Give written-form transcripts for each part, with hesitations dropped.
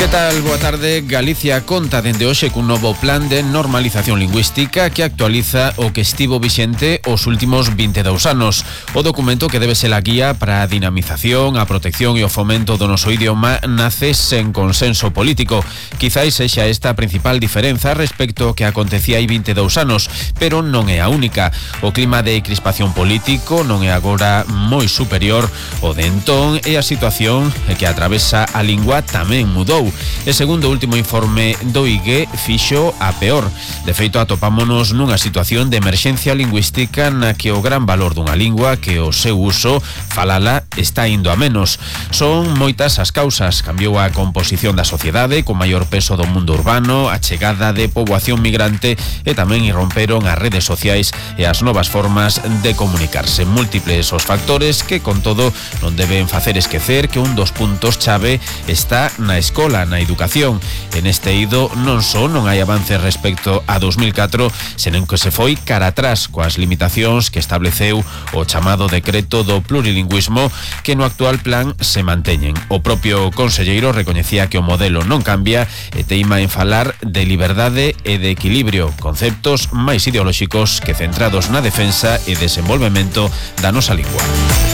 Que tal? Boa tarde. Galicia conta dende hoxe cun novo plan de normalización lingüística que actualiza o que estivo vixente os últimos 22 anos. O documento, que debe ser a guía para a dinamización, a protección e o fomento do noso idioma, nace sen consenso político. Quizais sexa esta a principal diferenza respecto ao que acontecía hai 22 anos, pero non é a única. O clima de crispación político non é agora moi superior ao de entón e a situación que atravesa a lingua tamén mudou. E segundo o último informe do IGE, fixo a peor. De feito, atopámonos nunha situación de emerxencia lingüística na que o gran valor dunha lingua, que o seu uso, falala, está indo a menos. Son moitas as causas. Cambiou a composición da sociedade, con maior peso do mundo urbano, a chegada de poboación migrante e tamén irromperon as redes sociais e as novas formas de comunicarse. Múltiples os factores que, con todo, non deben facer esquecer que un dos puntos chave está na escola, na educación. En este eido non só non hai avances respecto a 2004, senón que se foi cara atrás coas limitacións que estableceu o chamado decreto do plurilingüismo, que no actual plan se manteñen. O propio conselleiro recoñecía que o modelo non cambia e teima en falar de liberdade e de equilibrio, conceptos máis ideolóxicos que centrados na defensa e desenvolvemento da nosa lingua.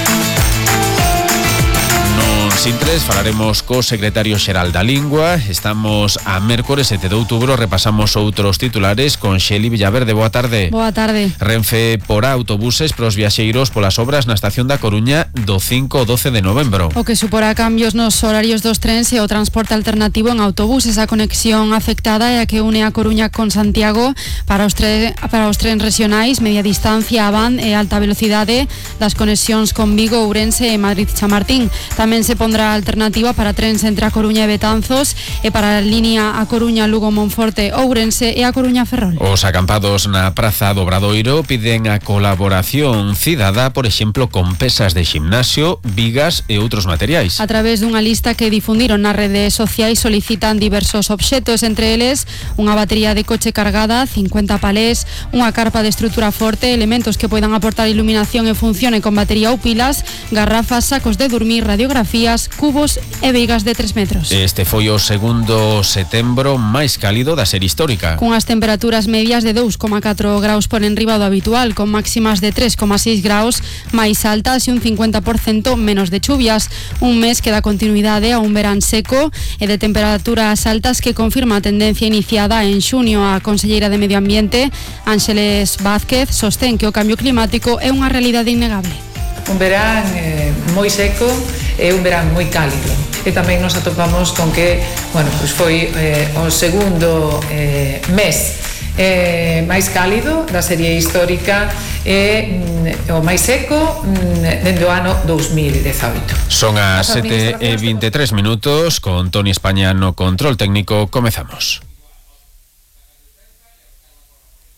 Sin tres, falaremos co secretario xeral da Lingua. Estamos a mércores 7 de outubro. Repasamos outros titulares con Xeli Villaverde. Boa tarde. Boa tarde. Renfe porá autobuses pros viaxeiros polas obras na estación da Coruña do 5 ao 12 de novembro. O que suporá cambios nos horarios dos trens e o transporte alternativo en autobuses. A conexión afectada é a que une a Coruña con Santiago para os trens regionais, media distancia, van e alta velocidade das conexións con Vigo, Ourense e Madrid-Chamartín. Tamén se pondrá alternativa para trens entre a Coruña e Betanzos e para a línea a Coruña, Lugo, Monforte, Ourense e a Coruña, Ferrol. Os acampados na Praza do Obradoiro piden a colaboración cidadá, por exemplo, con pesas de ximnasio, vigas e outros materiais. A través dunha lista que difundiron nas redes sociais solicitan diversos obxetos, entre eles unha batería de coche cargada, 50 palés, unha carpa de estrutura forte, elementos que poidan aportar iluminación e funcionen con batería ou pilas, garrafas, sacos de dormir, radiografías, cubos e vigas de 3 metros. Este foi o segundo setembro máis cálido da serie histórica. Cunhas temperaturas medias de 2,4 graus por enriba do habitual, con máximas de 3,6 graus máis altas e un 50% menos de chuvias. Un mes que dá continuidade a un verán seco e de temperaturas altas que confirma a tendencia iniciada en xunio. A conselleira de Medio Ambiente, Ángeles Vázquez, sostén que o cambio climático é unha realidade innegable. Un verán moi seco e un verán moi cálido. E tamén nos atopamos con que, pois foi o segundo mes máis cálido da serie histórica e o máis seco dende o ano 2018. Son as 7:23 minutos, con Toni España no control técnico. Comezamos.